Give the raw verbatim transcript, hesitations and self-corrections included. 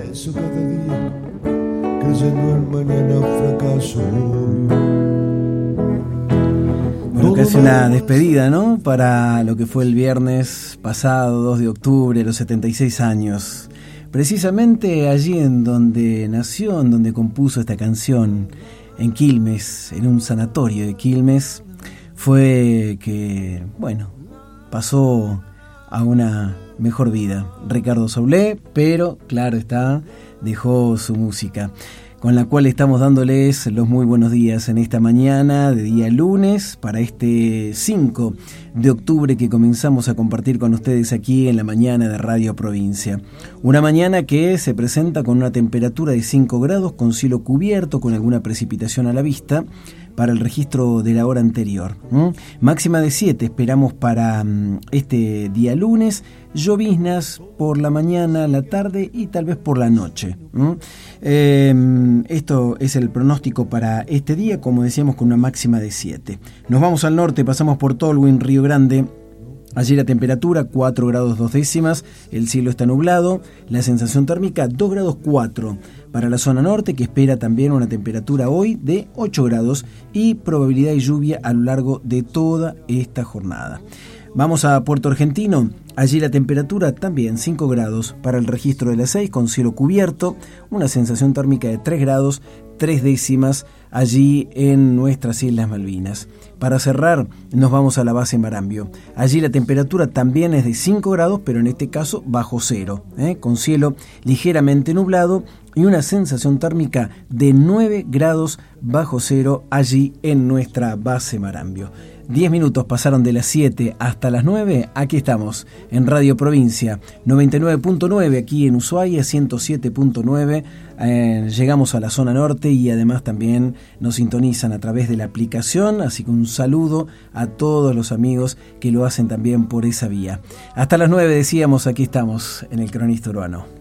rezo cada día, creyendo al mañana fracaso. Bueno, casi una despedida, ¿no? Para lo que fue el viernes pasado, dos de octubre, los setenta y seis años. Precisamente allí en donde nació, en donde compuso esta canción, en Quilmes, en un sanatorio de Quilmes, fue que, bueno, pasó a una mejor vida. Ricardo Soulé, pero, claro está, dejó su música, con la cual estamos dándoles los muy buenos días en esta mañana de día lunes, para este cinco de octubre que comenzamos a compartir con ustedes aquí en la mañana de Radio Provincia. Una mañana que se presenta con una temperatura de cinco grados, con cielo cubierto, con alguna precipitación a la vista, para el registro de la hora anterior. ¿Mm? Máxima de siete esperamos para um, este día lunes, lloviznas por la mañana, la tarde y tal vez por la noche. ¿Mm? Eh, esto es el pronóstico para este día, como decíamos, con una máxima de siete. Nos vamos al norte, pasamos por Tolwyn, Río Grande. Allí la temperatura cuatro grados dos décimas, el cielo está nublado, la sensación térmica dos grados cuatro. Para la zona norte, que espera también una temperatura hoy de ocho grados y probabilidad de lluvia a lo largo de toda esta jornada. Vamos a Puerto Argentino, allí la temperatura también cinco grados para el registro de las seis, con cielo cubierto, una sensación térmica de tres grados tres décimas allí en nuestras Islas Malvinas. Para cerrar, nos vamos a la base Marambio. Allí la temperatura también es de cinco grados, pero en este caso bajo cero, ¿eh? con cielo ligeramente nublado y una sensación térmica de nueve grados bajo cero allí en nuestra base Marambio. Diez minutos pasaron de las siete hasta las nueve. Aquí estamos en Radio Provincia noventa y nueve punto nueve, aquí en Ushuaia ciento siete punto nueve. Eh, llegamos a la zona norte y además también nos sintonizan a través de la aplicación, así que un saludo a todos los amigos que lo hacen también por esa vía. Hasta las nueve decíamos, aquí estamos en el Cronista Urbano.